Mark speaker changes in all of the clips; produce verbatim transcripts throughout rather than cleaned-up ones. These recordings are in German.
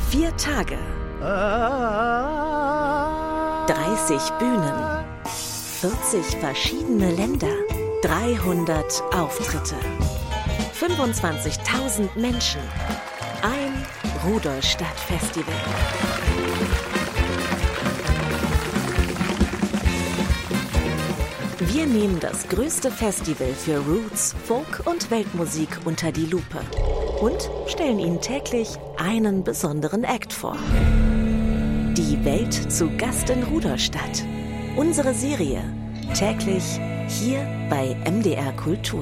Speaker 1: Vier Tage. dreißig Bühnen. vierzig verschiedene Länder. dreihundert Auftritte. fünfundzwanzigtausend Menschen. Ein Rudolstadt-Festival. Wir nehmen das größte Festival für Roots, Folk und Weltmusik unter die Lupe und stellen Ihnen täglich einen besonderen Act vor. Die Welt zu Gast in Rudolstadt. Unsere Serie täglich hier bei M D R Kultur.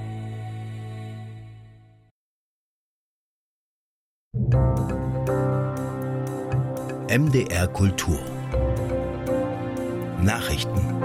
Speaker 2: M D R Kultur. Nachrichten.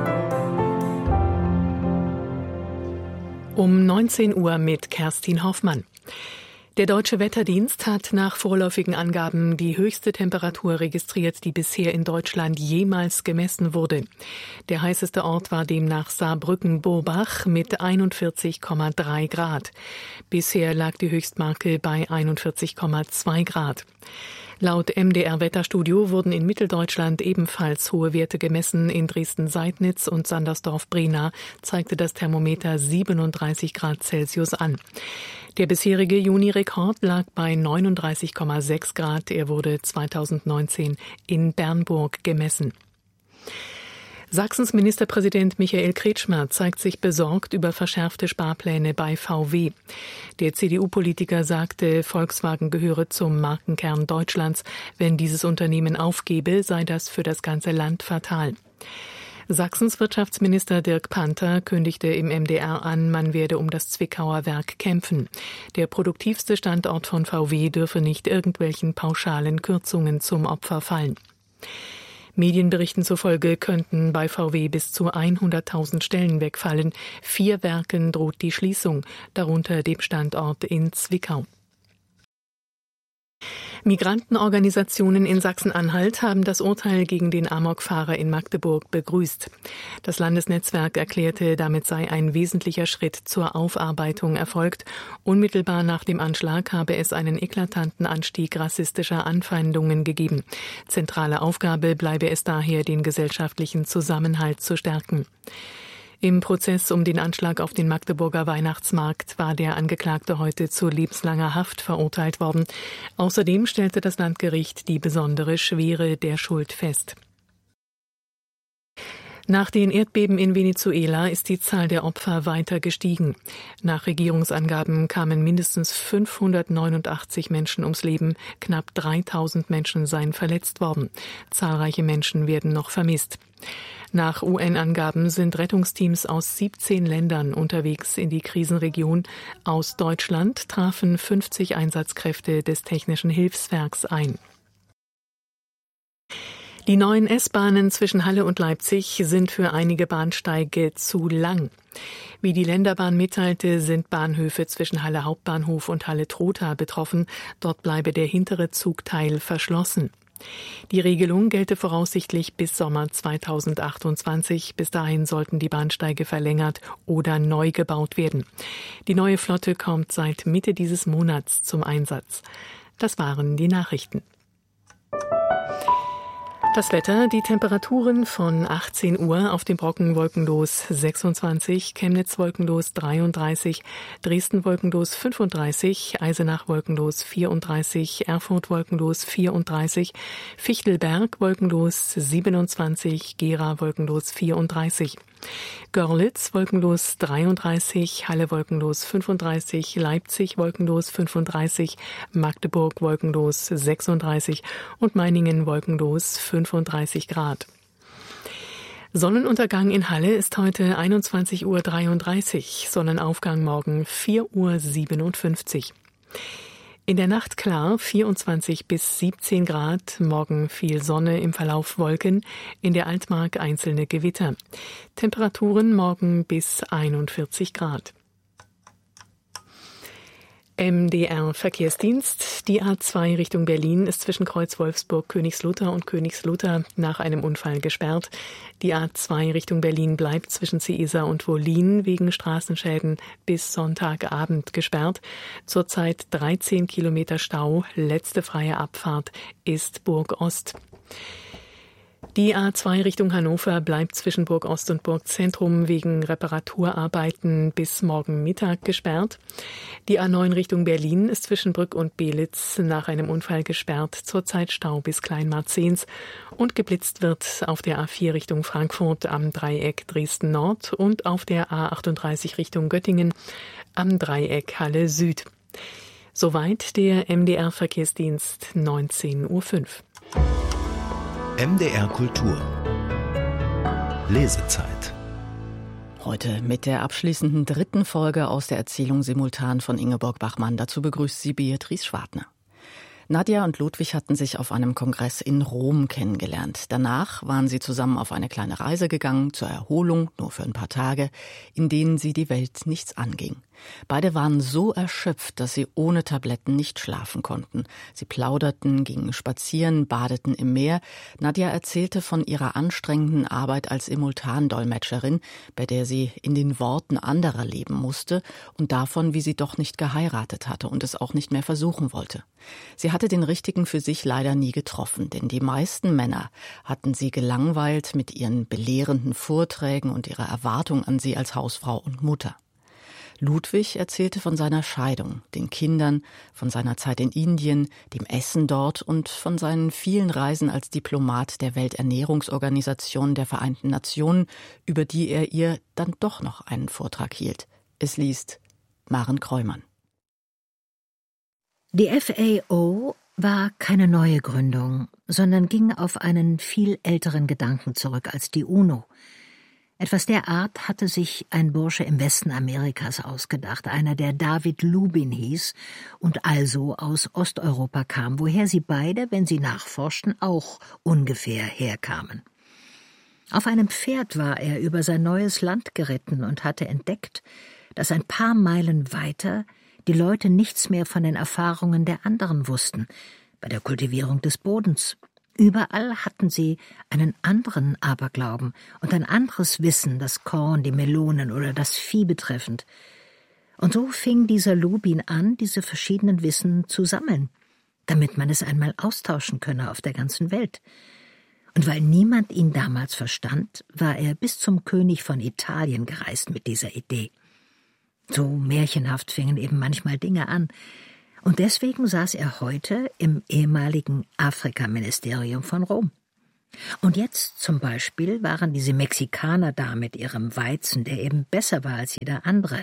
Speaker 3: Um neunzehn Uhr mit Kerstin Hoffmann. Der Deutsche Wetterdienst hat nach vorläufigen Angaben die höchste Temperatur registriert, die bisher in Deutschland jemals gemessen wurde. Der heißeste Ort war demnach Saarbrücken-Burbach mit einundvierzig Komma drei Grad. Bisher lag die Höchstmarke bei einundvierzig Komma zwei Grad. Laut M D R-Wetterstudio wurden in Mitteldeutschland ebenfalls hohe Werte gemessen. In Dresden-Seidnitz und Sandersdorf-Brena zeigte das Thermometer siebenunddreißig Grad Celsius an. Der bisherige Juni-Rekord lag bei neununddreißig Komma sechs Grad. Er wurde zweitausendneunzehn in Bernburg gemessen. Sachsens Ministerpräsident Michael Kretschmer zeigt sich besorgt über verschärfte Sparpläne bei V W. Der C D U-Politiker sagte, Volkswagen gehöre zum Markenkern Deutschlands. Wenn dieses Unternehmen aufgebe, sei das für das ganze Land fatal. Sachsens Wirtschaftsminister Dirk Panther kündigte im M D R an, man werde um das Zwickauer Werk kämpfen. Der produktivste Standort von V W dürfe nicht irgendwelchen pauschalen Kürzungen zum Opfer fallen. Medienberichten zufolge könnten bei V W bis zu hunderttausend Stellen wegfallen. Vier Werken droht die Schließung, darunter dem Standort in Zwickau. Migrantenorganisationen in Sachsen-Anhalt haben das Urteil gegen den Amokfahrer in Magdeburg begrüßt. Das Landesnetzwerk erklärte, damit sei ein wesentlicher Schritt zur Aufarbeitung erfolgt. Unmittelbar nach dem Anschlag habe es einen eklatanten Anstieg rassistischer Anfeindungen gegeben. Zentrale Aufgabe bleibe es daher, den gesellschaftlichen Zusammenhalt zu stärken. Im Prozess um den Anschlag auf den Magdeburger Weihnachtsmarkt war der Angeklagte heute zu lebenslanger Haft verurteilt worden. Außerdem stellte das Landgericht die besondere Schwere der Schuld fest. Nach den Erdbeben in Venezuela ist die Zahl der Opfer weiter gestiegen. Nach Regierungsangaben kamen mindestens fünfhundertneunundachtzig Menschen ums Leben, knapp dreitausend Menschen seien verletzt worden. Zahlreiche Menschen werden noch vermisst. Nach U N-Angaben sind Rettungsteams aus siebzehn Ländern unterwegs in die Krisenregion. Aus Deutschland trafen fünfzig Einsatzkräfte des Technischen Hilfswerks ein. Die neuen S-Bahnen zwischen Halle und Leipzig sind für einige Bahnsteige zu lang. Wie die Länderbahn mitteilte, sind Bahnhöfe zwischen Halle Hauptbahnhof und Halle Trotha betroffen. Dort bleibe der hintere Zugteil verschlossen. Die Regelung gelte voraussichtlich bis Sommer zweitausendachtundzwanzig. Bis dahin sollten die Bahnsteige verlängert oder neu gebaut werden. Die neue Flotte kommt seit Mitte dieses Monats zum Einsatz. Das waren die Nachrichten. Das Wetter, die Temperaturen von achtzehn Uhr auf dem Brocken wolkenlos sechsundzwanzig, Chemnitz wolkenlos dreiunddreißig, Dresden wolkenlos fünfunddreißig, Eisenach wolkenlos vierunddreißig, Erfurt wolkenlos vierunddreißig, Fichtelberg wolkenlos siebenundzwanzig, Gera wolkenlos vierunddreißig. Görlitz wolkenlos dreiunddreißig, Halle wolkenlos fünfunddreißig, Leipzig wolkenlos fünfunddreißig, Magdeburg wolkenlos sechsunddreißig und Meiningen wolkenlos fünfunddreißig Grad. Sonnenuntergang in Halle ist heute einundzwanzig Uhr dreiunddreißig, Sonnenaufgang morgen vier Uhr siebenundfünfzig. In der Nacht klar, vierundzwanzig bis siebzehn Grad, morgen viel Sonne, im Verlauf Wolken, in der Altmark einzelne Gewitter. Temperaturen morgen bis einundvierzig Grad. M D R-Verkehrsdienst. Die A zwei Richtung Berlin ist zwischen Kreuz Wolfsburg, Königslutter und Königslutter nach einem Unfall gesperrt. Die A zwei Richtung Berlin bleibt zwischen Ciesa und Wollin wegen Straßenschäden bis Sonntagabend gesperrt. Zurzeit dreizehn Kilometer Stau. Letzte freie Abfahrt ist Burg Ost. Die A zwei Richtung Hannover bleibt zwischen Burg Ost und Burg Zentrum wegen Reparaturarbeiten bis morgen Mittag gesperrt. Die A neun Richtung Berlin ist zwischen Brück und Belitz nach einem Unfall gesperrt. Zurzeit Stau bis Kleinmarzens. Und geblitzt wird auf der A vier Richtung Frankfurt am Dreieck Dresden Nord und auf der A achtunddreißig Richtung Göttingen am Dreieck Halle Süd. Soweit der M D R-Verkehrsdienst, neunzehn Uhr fünf.
Speaker 2: M D R Kultur. Lesezeit.
Speaker 4: Heute mit der abschließenden dritten Folge aus der Erzählung Simultan von Ingeborg Bachmann. Dazu begrüßt sie Beatrice Schwartner. Nadja und Ludwig hatten sich auf einem Kongress in Rom kennengelernt. Danach waren sie zusammen auf eine kleine Reise gegangen, zur Erholung, nur für ein paar Tage, in denen sie die Welt nichts anging. Beide waren so erschöpft, dass sie ohne Tabletten nicht schlafen konnten. Sie plauderten, gingen spazieren, badeten im Meer. Nadja erzählte von ihrer anstrengenden Arbeit als Simultandolmetscherin, bei der sie in den Worten anderer leben musste, und davon, wie sie doch nicht geheiratet hatte und es auch nicht mehr versuchen wollte. Sie hatte den Richtigen für sich leider nie getroffen, denn die meisten Männer hatten sie gelangweilt mit ihren belehrenden Vorträgen und ihrer Erwartung an sie als Hausfrau und Mutter. Ludwig erzählte von seiner Scheidung, den Kindern, von seiner Zeit in Indien, dem Essen dort und von seinen vielen Reisen als Diplomat der Welternährungsorganisation der Vereinten Nationen, über die er ihr dann doch noch einen Vortrag hielt. Es liest Maren Kreumann.
Speaker 5: Die F A O war keine neue Gründung, sondern ging auf einen viel älteren Gedanken zurück als die UNO. Etwas der Art hatte sich ein Bursche im Westen Amerikas ausgedacht, einer, der David Lubin hieß und also aus Osteuropa kam, woher sie beide, wenn sie nachforschten, auch ungefähr herkamen. Auf einem Pferd war er über sein neues Land geritten und hatte entdeckt, dass ein paar Meilen weiter die Leute nichts mehr von den Erfahrungen der anderen wussten, bei der Kultivierung des Bodens. Überall hatten sie einen anderen Aberglauben und ein anderes Wissen, das Korn, die Melonen oder das Vieh betreffend. Und so fing dieser Lubin an, diese verschiedenen Wissen zu sammeln, damit man es einmal austauschen könne auf der ganzen Welt. Und weil niemand ihn damals verstand, war er bis zum König von Italien gereist mit dieser Idee. So märchenhaft fingen eben manchmal Dinge an. Und deswegen saß er heute im ehemaligen Afrikaministerium von Rom. Und jetzt zum Beispiel waren diese Mexikaner da mit ihrem Weizen, der eben besser war als jeder andere.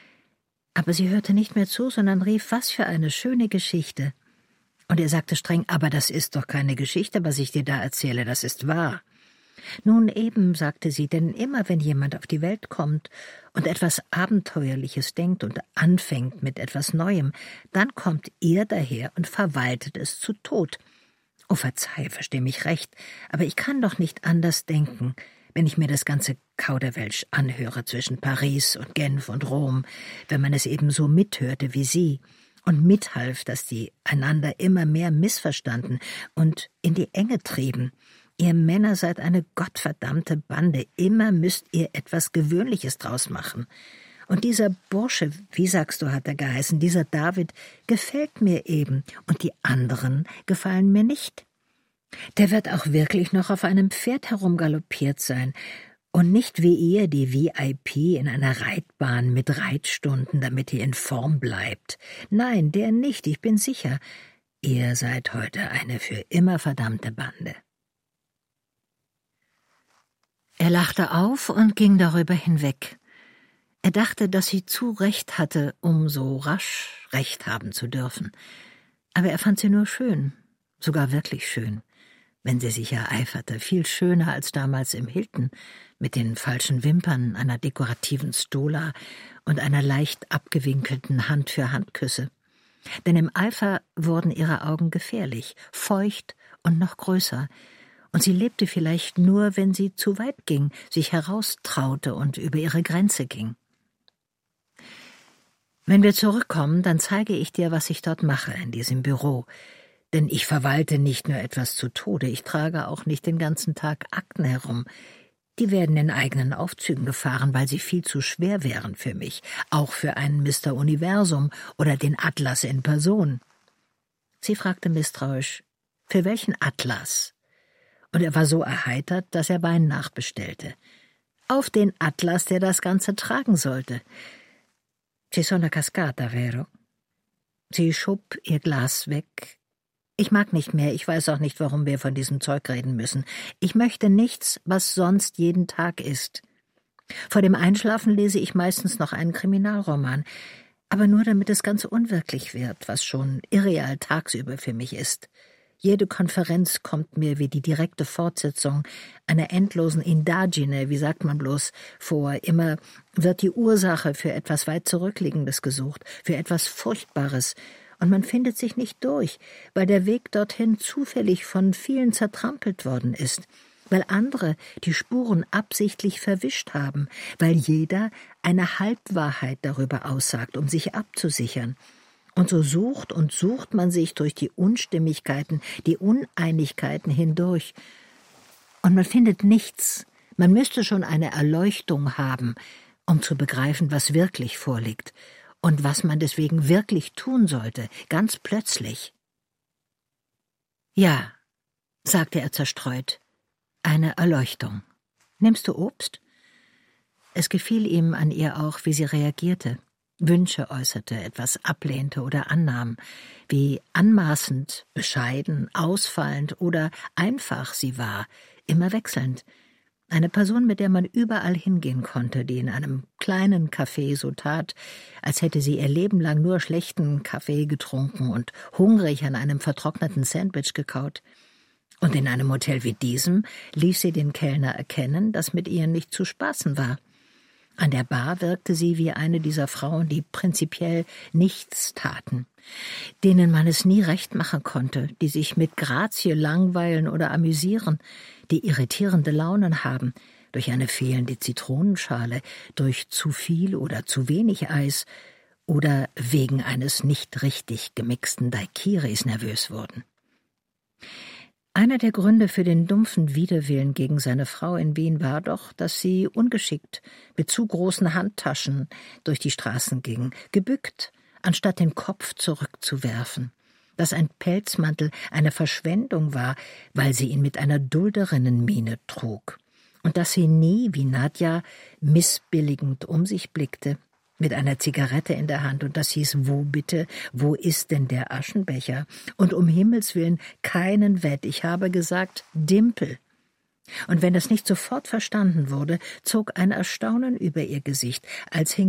Speaker 5: Aber sie hörte nicht mehr zu, sondern rief, was für eine schöne Geschichte. Und er sagte streng, aber das ist doch keine Geschichte, was ich dir da erzähle, das ist wahr. Nun eben, sagte sie, denn immer wenn jemand auf die Welt kommt und etwas Abenteuerliches denkt und anfängt mit etwas Neuem, dann kommt er daher und verwaltet es zu Tod. Oh, verzeih, versteh mich recht, aber ich kann doch nicht anders denken, wenn ich mir das ganze Kauderwelsch anhöre zwischen Paris und Genf und Rom, wenn man es eben so mithörte wie sie und mithalf, dass die einander immer mehr missverstanden und in die Enge trieben. Ihr Männer seid eine gottverdammte Bande, immer müsst ihr etwas Gewöhnliches draus machen. Und dieser Bursche, wie sagst du, hat er geheißen, dieser David, gefällt mir eben, und die anderen gefallen mir nicht. Der wird auch wirklich noch auf einem Pferd herumgaloppiert sein, und nicht wie ihr, die V I P in einer Reitbahn mit Reitstunden, damit ihr in Form bleibt. Nein, der nicht, ich bin sicher. Ihr seid heute eine für immer verdammte Bande. Er lachte auf und ging darüber hinweg. Er dachte, dass sie zu Recht hatte, um so rasch Recht haben zu dürfen. Aber er fand sie nur schön, sogar wirklich schön, wenn sie sich ereiferte, viel schöner als damals im Hilton, mit den falschen Wimpern, einer dekorativen Stola und einer leicht abgewinkelten Hand-für-Hand-Küsse. Denn im Eifer wurden ihre Augen gefährlich, feucht und noch größer, und sie lebte vielleicht nur, wenn sie zu weit ging, sich heraustraute und über ihre Grenze ging. Wenn wir zurückkommen, dann zeige ich dir, was ich dort mache in diesem Büro. Denn ich verwalte nicht nur etwas zu Tode, ich trage auch nicht den ganzen Tag Akten herum. Die werden in eigenen Aufzügen gefahren, weil sie viel zu schwer wären für mich, auch für einen Mister Universum oder den Atlas in Person. Sie fragte misstrauisch, für welchen Atlas? Und er war so erheitert, dass er Wein nachbestellte. Auf den Atlas, der das Ganze tragen sollte. Ci sono cascata, vero? Sie schob ihr Glas weg. Ich mag nicht mehr, ich weiß auch nicht, warum wir von diesem Zeug reden müssen. Ich möchte nichts, was sonst jeden Tag ist. Vor dem Einschlafen lese ich meistens noch einen Kriminalroman, aber nur damit es ganz unwirklich wird, was schon irreal tagsüber für mich ist. Jede Konferenz kommt mir wie die direkte Fortsetzung einer endlosen Indagine, wie sagt man bloß, vor. Immer wird die Ursache für etwas weit Zurückliegendes gesucht, für etwas Furchtbares, und man findet sich nicht durch, weil der Weg dorthin zufällig von vielen zertrampelt worden ist, weil andere die Spuren absichtlich verwischt haben, weil jeder eine Halbwahrheit darüber aussagt, um sich abzusichern. Und so sucht und sucht man sich durch die Unstimmigkeiten, die Uneinigkeiten hindurch. Und man findet nichts. Man müsste schon eine Erleuchtung haben, um zu begreifen, was wirklich vorliegt und was man deswegen wirklich tun sollte, ganz plötzlich. Ja, sagte er zerstreut, eine Erleuchtung. Nimmst du Obst? Es gefiel ihm an ihr auch, wie sie reagierte. Wünsche äußerte, etwas ablehnte oder annahm, wie anmaßend, bescheiden, ausfallend oder einfach sie war, immer wechselnd. Eine Person, mit der man überall hingehen konnte, die in einem kleinen Café so tat, als hätte sie ihr Leben lang nur schlechten Kaffee getrunken und hungrig an einem vertrockneten Sandwich gekaut. Und in einem Hotel wie diesem ließ sie den Kellner erkennen, dass mit ihr nicht zu spaßen war. An der Bar wirkte sie wie eine dieser Frauen, die prinzipiell nichts taten, denen man es nie recht machen konnte, die sich mit Grazie langweilen oder amüsieren, die irritierende Launen haben, durch eine fehlende Zitronenschale, durch zu viel oder zu wenig Eis oder wegen eines nicht richtig gemixten Daiquiris nervös wurden. Einer der Gründe für den dumpfen Widerwillen gegen seine Frau in Wien war doch, dass sie ungeschickt, mit zu großen Handtaschen durch die Straßen ging, gebückt, anstatt den Kopf zurückzuwerfen, dass ein Pelzmantel eine Verschwendung war, weil sie ihn mit einer Dulderinnenmiene trug, und dass sie nie, wie Nadja, missbilligend um sich blickte, mit einer Zigarette in der Hand, und das hieß, wo bitte, wo ist denn der Aschenbecher? Und um Himmels Willen keinen Wett, ich habe gesagt, Dimpel. Und wenn das nicht sofort verstanden wurde, zog ein Erstaunen über ihr Gesicht, als hing